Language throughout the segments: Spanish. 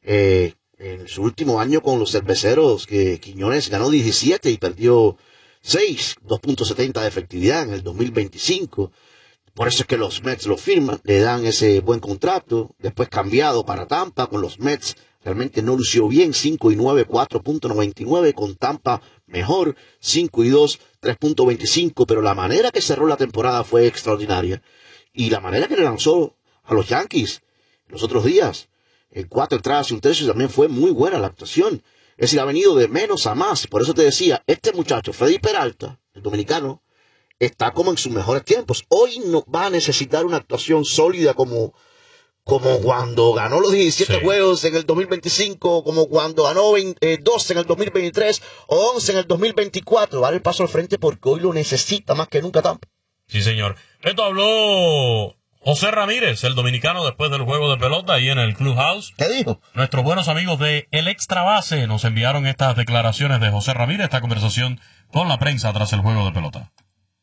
En su último año con los Cerveceros, que Quiñones ganó 17 y perdió 6, 2.70 de efectividad en el 2025. Por eso es que los Mets lo firman, le dan ese buen contrato, después cambiado para Tampa con los Mets. Realmente no lució bien, 5-9, 4.99, con Tampa mejor, 5-2, 3.25, pero la manera que cerró la temporada fue extraordinaria. Y la manera que le lanzó a los Yankees los otros días, en 4 entradas y un tercio, también fue muy buena la actuación. Es decir, ha venido de menos a más. Por eso te decía, este muchacho, Freddy Peralta, el dominicano, está como en sus mejores tiempos. Hoy no va a necesitar una actuación sólida como cuando ganó los 17 juegos en el 2025, como cuando ganó 12 en el 2023 o 11 en el 2024. Va a dar el paso al frente porque hoy lo necesita más que nunca Tampa. Sí, señor. Esto habló José Ramírez, el dominicano, después del juego de pelota ahí en el Clubhouse. ¿Qué dijo? Nuestros buenos amigos de El Extra Base nos enviaron estas declaraciones de José Ramírez, esta conversación con la prensa tras el juego de pelota.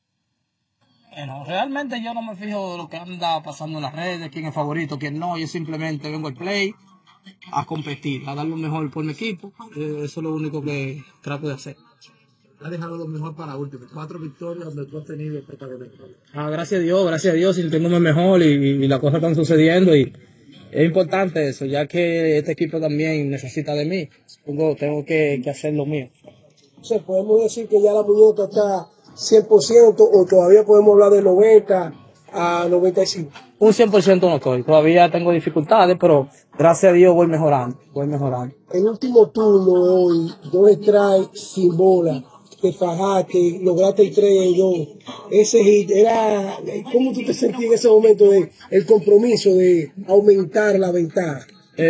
Bueno, realmente yo no me fijo de lo que anda pasando en las redes, quién es favorito, quién no. Yo simplemente vengo al play a competir, a dar lo mejor por mi equipo. Eso es lo único que trato de hacer. Ha dejado lo mejor para último. 4 victorias donde tú has tenido protagonismo. Gracias a Dios, sintiéndome mejor y las cosas están sucediendo. Y es importante eso, ya que este equipo también necesita de mí. Tengo que hacer lo mío. O podemos decir que ya la muñeca está 100% o todavía podemos hablar de 90 a 95. Un 100% no estoy. Todavía tengo dificultades, pero gracias a Dios voy mejorando. El último turno hoy, 2 strikes sin bola, te fajaste, lograste el 3-2. Ese hit era, ¿cómo tú te sentías en ese momento de el compromiso de aumentar la ventaja?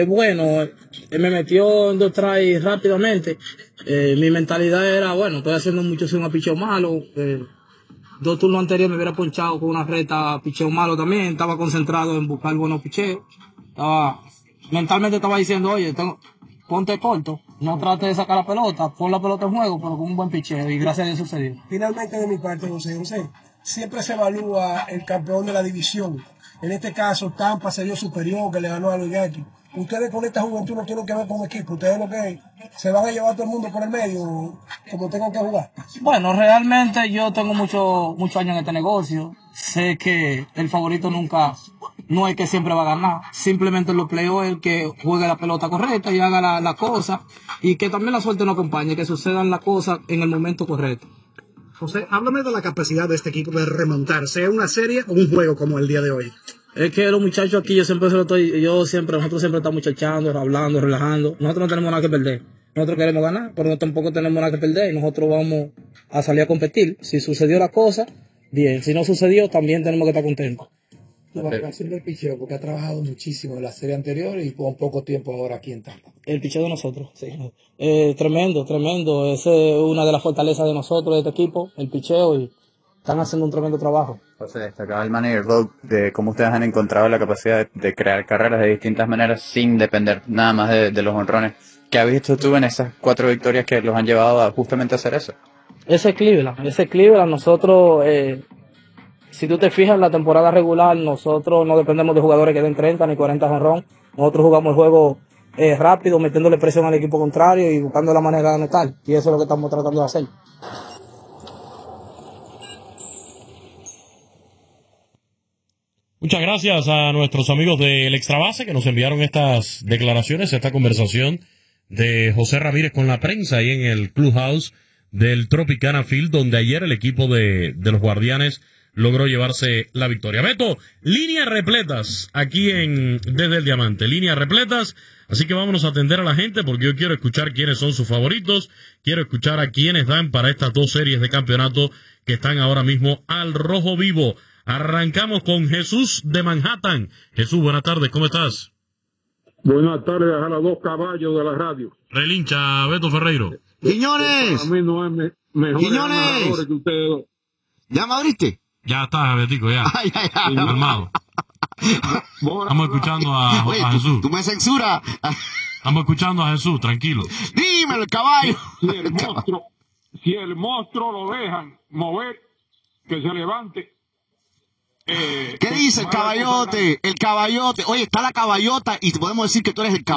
Me metió en 2 strikes rápidamente. Mi mentalidad era, estoy haciendo mucho swing a picheo malo. 2 turnos anteriores me hubiera ponchado con una recta a picheo malo también. Estaba concentrado en buscar buenos picheos. Mentalmente estaba diciendo, oye, ponte corto, no trate de sacar la pelota, pon la pelota en juego, pero con un buen picheo, y gracias a Dios sucedió. Finalmente, de mi parte, José, siempre se evalúa el campeón de la división. En este caso, Tampa se dio superior, que le ganó a los Yankees. Ustedes con esta juventud no tienen que ver con equipo, ustedes lo que se van a llevar todo el mundo por el medio, como tengan que jugar. Bueno, realmente yo tengo muchos años en este negocio, sé que el favorito no es que siempre va a ganar, simplemente en los playoffs es el que juegue la pelota correcta y haga la cosa, y que también la suerte no acompañe, que sucedan las cosas en el momento correcto. José, háblame de la capacidad de este equipo de remontar, sea una serie o un juego como el día de hoy. Es que los muchachos aquí, nosotros siempre estamos muchachando, hablando, relajando. Nosotros no tenemos nada que perder. Nosotros queremos ganar, pero tampoco tenemos nada que perder. Nosotros vamos a salir a competir. Si sucedió la cosa, bien. Si no sucedió, también tenemos que estar contentos. La valoración del picheo, porque ha trabajado muchísimo en la serie anterior y con poco tiempo ahora aquí en Tampa. El picheo de nosotros, sí. Tremendo. Esa es una de las fortalezas de nosotros, de este equipo, el picheo, y están haciendo un tremendo trabajo. José, destacaba el manager Rogue de cómo ustedes han encontrado la capacidad de crear carreras de distintas maneras sin depender nada más de los honrones. ¿Qué has visto tú en esas 4 victorias que los han llevado a justamente hacer eso? Ese Cleveland, nosotros, si tú te fijas en la temporada regular, nosotros no dependemos de jugadores que den 30 ni 40 honrón. Nosotros jugamos el juego rápido, metiéndole presión al equipo contrario y buscando la manera de anotar. Y eso es lo que estamos tratando de hacer. Muchas gracias a nuestros amigos del Extra Base que nos enviaron estas declaraciones, esta conversación de José Ramírez con la prensa ahí en el Clubhouse del Tropicana Field, donde ayer el equipo de los Guardianes logró llevarse la victoria. Beto, líneas repletas aquí desde el Diamante, líneas repletas, así que vámonos a atender a la gente porque yo quiero escuchar quiénes son sus favoritos, quiero escuchar a quiénes dan para estas 2 series de campeonato que están ahora mismo al rojo vivo. Arrancamos con Jesús de Manhattan. Jesús, buenas tardes, ¿cómo estás? Buenas tardes a los 2 caballos de la radio. Relincha, Beto Ferreiro. ¡Quiñones! A mí no es mejor ¡Quiñones! que ustedes dos. ¿Ya me abriste? Ya está, Betico, ya. Ay. Armado. Estamos escuchando a Jesús. Tú me censuras. Estamos escuchando a Jesús, tranquilo. Dímelo, el caballo. Si el monstruo lo dejan mover, que se levante. ¿Qué dice el caballote? El caballote. Oye, está la caballota y podemos decir que tú eres el caballote.